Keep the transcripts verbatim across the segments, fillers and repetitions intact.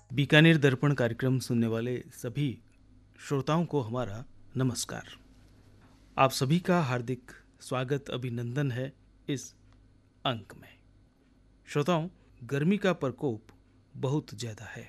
बीकानेर दर्पण कार्यक्रम सुनने वाले सभी श्रोताओं को हमारा नमस्कार। आप सभी का हार्दिक स्वागत अभिनंदन है इस अंक में। श्रोताओं, गर्मी का प्रकोप बहुत ज़्यादा है।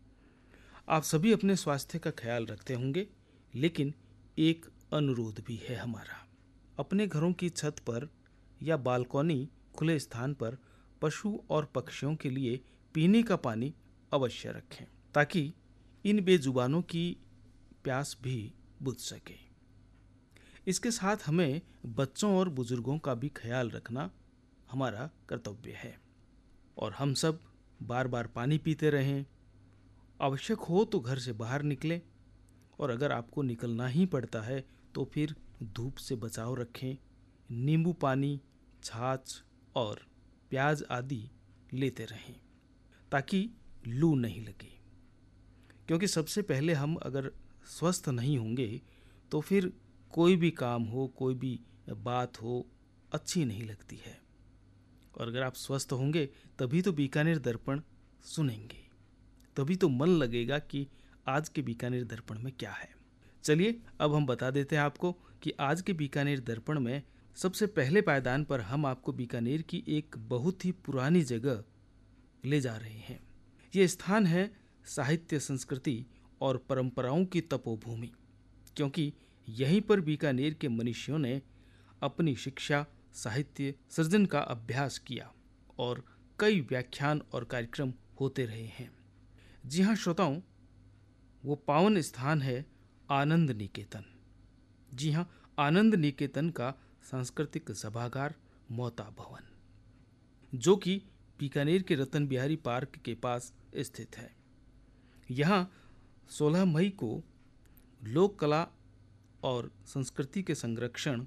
आप सभी अपने स्वास्थ्य का ख्याल रखते होंगे, लेकिन एक अनुरोध भी है हमारा। अपने घरों की छत पर या बालकनी खुले स्थान पर पशु और पक्षियों के लिए पीने का पानी अवश्य रखें, ताकि इन बेजुबानों की प्यास भी बुझ सके। इसके साथ हमें बच्चों और बुजुर्गों का भी ख्याल रखना हमारा कर्तव्य है और हम सब बार बार पानी पीते रहें। आवश्यक हो तो घर से बाहर निकलें और अगर आपको निकलना ही पड़ता है तो फिर धूप से बचाव रखें। नींबू पानी, छाछ और प्याज आदि लेते रहें ताकि लू नहीं लगे, क्योंकि सबसे पहले हम अगर स्वस्थ नहीं होंगे तो फिर कोई भी काम हो, कोई भी बात हो, अच्छी नहीं लगती है। और अगर आप स्वस्थ होंगे तभी तो बीकानेर दर्पण सुनेंगे, तभी तो मन लगेगा कि आज के बीकानेर दर्पण में क्या है। चलिए अब हम बता देते हैं आपको कि आज के बीकानेर दर्पण में सबसे पहले पायदान पर हम आपको बीकानेर की एक बहुत ही पुरानी जगह ले जा रहे हैं। ये स्थान है साहित्य, संस्कृति और परंपराओं की तपोभूमि, क्योंकि यहीं पर बीकानेर के मनीषियों ने अपनी शिक्षा, साहित्य, सृजन का अभ्यास किया और कई व्याख्यान और कार्यक्रम होते रहे हैं। जी हाँ श्रोताओं, वो पावन स्थान है आनंद निकेतन। जी हाँ, आनंद निकेतन का सांस्कृतिक सभागार मोता भवन, जो कि बीकानेर के रतन बिहारी पार्क के पास स्थित है। यहाँ सोलह मई को लोक कला और संस्कृति के संरक्षण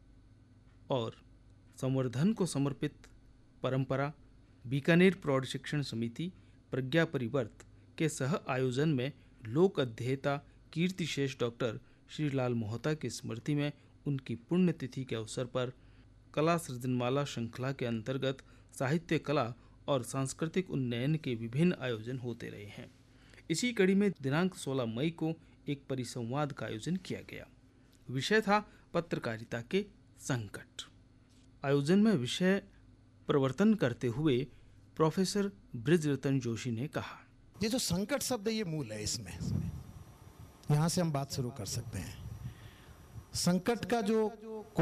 और संवर्धन को समर्पित परंपरा बीकानेर प्रौढ़ शिक्षण समिति प्रज्ञा परिवर्त के सह आयोजन में लोक अध्येता कीर्तिशेष डॉक्टर श्रीलाल मोहता की स्मृति में उनकी पुण्यतिथि के अवसर पर कला सृजनमाला श्रृंखला के अंतर्गत साहित्य, कला और सांस्कृतिक उन्नयन के विभिन्न आयोजन होते रहे हैं। इसी कड़ी में दिनांक सोलह मई को एक परिसंवाद का आयोजन किया गया। विषय था पत्रकारिता के संकट। आयोजन में विषय प्रवर्तन करते हुए प्रोफेसर बृजरतन जोशी ने कहा, ये जो संकट शब्द ये मूल है, इसमें यहाँ से हम बात शुरू कर सकते हैं। संकट का जो